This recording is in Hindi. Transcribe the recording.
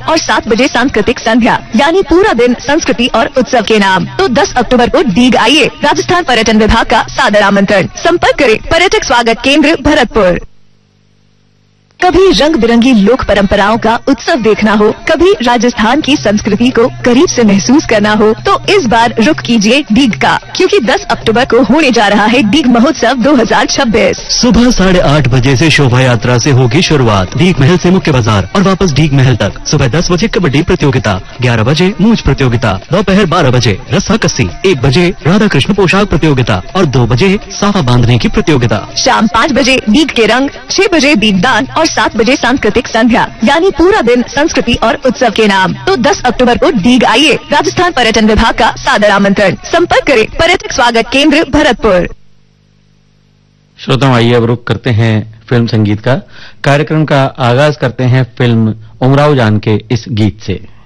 और 7 बजे सांस्कृतिक संध्या, यानी पूरा दिन संस्कृति और उत्सव के नाम। तो 10 अक्टूबर को डीग आइए। राजस्थान पर्यटन विभाग का सादर आमंत्रण। संपर्क करें पर्यटक स्वागत केंद्र भरतपुर। कभी रंग बिरंगी लोक परंपराओं का उत्सव देखना हो, कभी राजस्थान की संस्कृति को करीब से महसूस करना हो, तो इस बार रुख कीजिए डीग का, क्योंकि 10 अक्टूबर को होने जा रहा है डीग महोत्सव 2026। सुबह 8:30 बजे से शोभा यात्रा से होगी शुरुआत डीग महल से मुख्य बाजार और वापस डीग महल तक। सुबह 10 बजे कबड्डी प्रतियोगिता, 11 बजे मूंछ प्रतियोगिता, दोपहर 12 बजे रस्साकस्सी, 1 बजे राधा कृष्ण पोशाक प्रतियोगिता और 2 बजे साफा बांधने की प्रतियोगिता। शाम 5 बजे डीग के रंग, 6 बजे दीपदान और 7 बजे सांस्कृतिक संध्या, यानी पूरा दिन संस्कृति और उत्सव के नाम। तो 10 अक्टूबर को डीग आइए। राजस्थान पर्यटन विभाग का सादर आमंत्रण। संपर्क करें पर्यटक स्वागत केंद्र भरतपुर। श्रोताओं, आइए अब रुख करते हैं फिल्म संगीत का। कार्यक्रम का आगाज करते हैं फिल्म उमराव जान के इस गीत से।